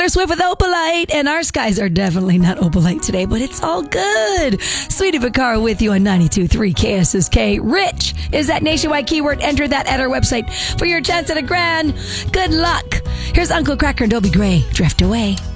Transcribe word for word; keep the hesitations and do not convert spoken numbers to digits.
Taylor Swift with Opalite, and our skies are definitely not Opalite today, but it's all good. Sweetie Vaccaro with you on ninety-two point three K S S K. Rich is that nationwide keyword. Enter that at our website for your chance at a grand. Good luck. Here's Uncle Cracker and Dobie Gray. Drift away.